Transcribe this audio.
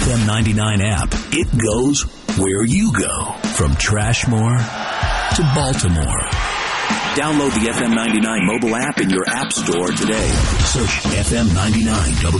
FM 99 app. It goes where you go. From Trashmore to Baltimore. Download the FM 99 mobile app in your app store today. Search FM 99